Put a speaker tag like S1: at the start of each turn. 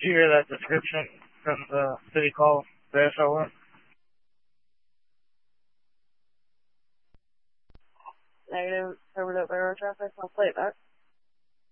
S1: you hear that description from the city call the SON?
S2: Negative, over to air traffic. I'll play it back.